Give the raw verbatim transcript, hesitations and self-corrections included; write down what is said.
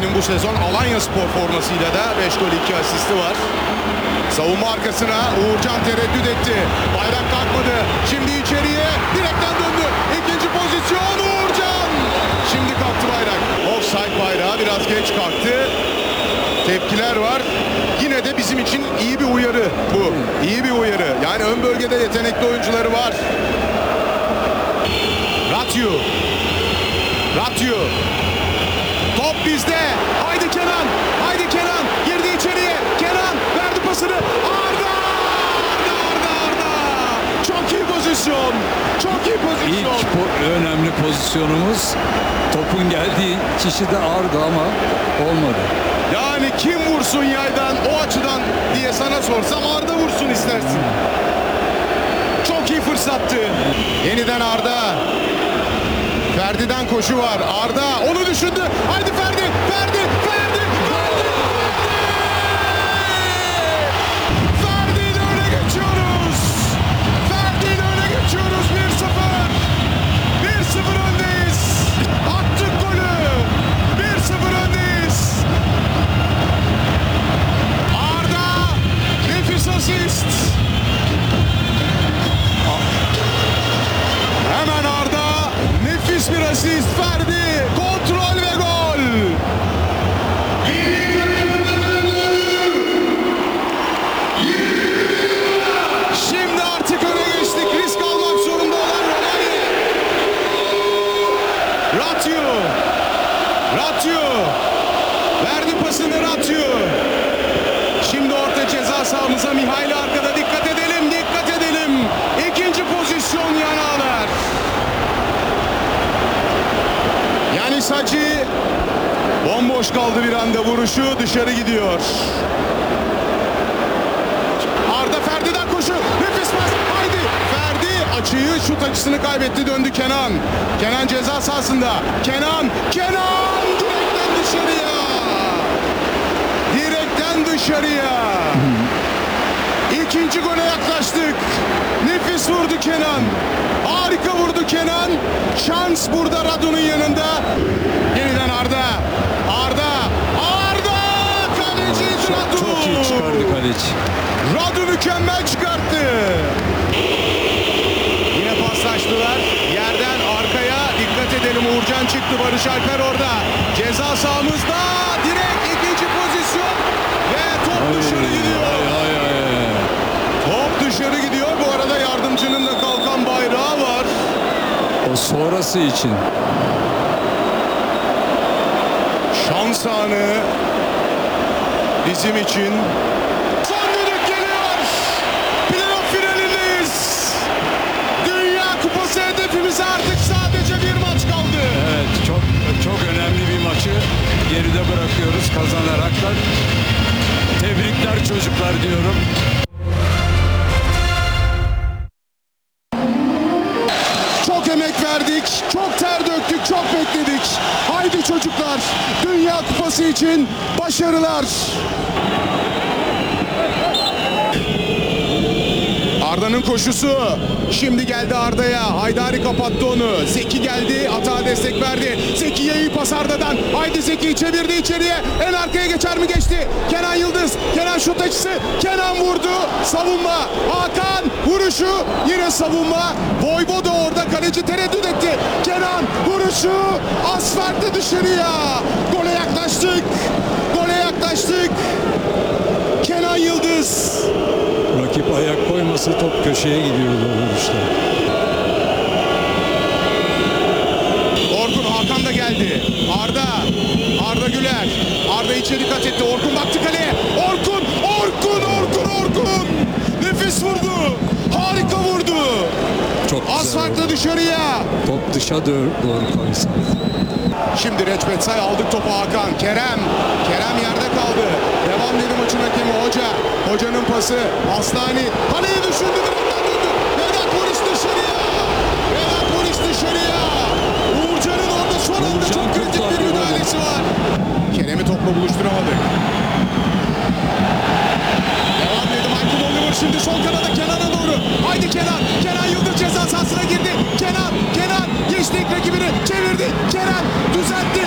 Kerem'in bu sezon Alanyaspor formasıyla da beş gol iki asisti var. Savunma arkasına Uğurcan tereddüt etti. Bayrak kalkmadı. Şimdi içeriye direkten döndü. İkinci pozisyon Uğurcan. Şimdi kalktı bayrak. Offside bayrağı biraz geç kalktı. Tepkiler var. Yine de bizim için iyi bir uyarı bu. İyi bir uyarı. Yani ön bölgede yetenekli oyuncuları var. Ratio. Ratio. Top bizde. Haydi Kenan. Haydi Kenan. Girdi içeriye. Kenan verdi pasını. Arda! Arda! Arda! Arda! Çok iyi pozisyon. Çok iyi pozisyon. İlk po önemli pozisyonumuz. Topun geldiği kişi de Arda ama olmadı. Yani kim vursun yaydan o açıdan diye sana sorsam Arda vursun istersin. Çok iyi fırsattı. Yeniden Arda. Ferdi'den koşu var. Arda onu düşündü. Haydi Ferdi. Ferdi. Ferdi. Ferdi. Ferdi ile öne geçiyoruz. Ferdi ile öne geçiyoruz. bir sıfır. bir sıfır öndeyiz. Attık golü. bir sıfır öndeyiz. Arda nefis asist. Hemen Arda nefis bir asist. Ferdi kontrol ve gol. Şimdi artık öne geçtik. Risk almak zorunda olan Romanya. Ratio. Ratio. Verdi pasını Ratio. Şimdi orta ceza sahamıza Mihail arkada. Dikkat edelim, dikkat edelim. İkinci pozisyon Yanalar. Yani Hacı bomboş kaldı bir anda, vuruşu dışarı gidiyor. Arda Ferdi'den koşu. Nefis pas. Haydi. Ferdi açıyı, şut açısını kaybetti, döndü Kenan. Kenan ceza sahasında. Kenan. Kenan direkten dışarıya. Direkten dışarıya. İkinci gole yaklaştık. Nefis vurdu Kenan. Harika vurdu Kenan. Şans burada Radu'nun yanında. Yeniden Arda. Arda. Arda. Kaleci Çok, Radu. çok iyi çıkardı kaleci. Radu mükemmel çıkarttı. Yine paslaştılar. Yerden arkaya dikkat edelim. Uğurcan çıktı. Barış Alper orada. Ceza sahamızda. Direkt ikinci pozisyon. Ve top Ay, dışarı gidiyor. Ay, ay, ay. Top dışarı gidiyor. Bu arada yardımcının da kalkan bayrağı var. O sonrası için. Şans anı bizim için. Son düdük geliyor. Playoff finalindeyiz. Dünya Kupası hedefimize artık sadece bir maç kaldı. Evet, çok çok önemli bir maçı geride bırakıyoruz kazanarak da. Tebrikler çocuklar diyorum. Çok emek verdik, çok ter döktük, çok bekledik. Haydi çocuklar, Dünya Kupası için başarılar. Arda'nın koşusu. Şimdi geldi Arda'ya. Haydari kapattı onu. Zeki geldi. Atağa destek verdi. Zeki'ye iyi pas Arda'dan. Haydi Zeki çevirdi içeriye. En arkaya geçer mi? Geçti. Kenan Yıldız. Kenan şut açısı. Kenan vurdu. Savunma. Hakan vuruşu. Yine savunma. Voyvoda orada. Kaleci tereddüt etti. Kenan vuruşu. Asfaltte dışarıya. Gole yaklaştık. Gole yaklaştık. Kenan Yıldız. Rakip ayak koyması top köşeye gidiyordu o vuruşta. Orkun, Hakan da geldi. Arda. Arda Güler. Arda içeri kat etti. Orkun baktı kaleye. Orkun. Orkun. Orkun. Orkun. Nefis vurdu. Harika vurdu. Çok güzel Asfaltla oldu. dışarıya. Top dışa doğru, doğru koysaydı. Şimdi Reçbet Say aldık topu Hakan. Kerem. Kerem yerde kaldı. Devam dedi maçın hakemi Hoca. Hocanın pası. Aslani. Kaleyi düşündü. Direkten döndü. Vedat Polis dışarıya. Vedat Polis dışarıya. Uğurcan'ın orada son anda Uğurcan çok kritik çok bir tatlı müdahalesi var. Kerem'i topla buluşturamadık. Devam dedi Michael Oliver şimdi sol kanada Kenan'a doğru. Haydi Kenan. Kenan Yıldız ceza sahasına girdi. Kenan. Kenan. Geçti rakibini. Çevirdi. Kenan. Düzeltti.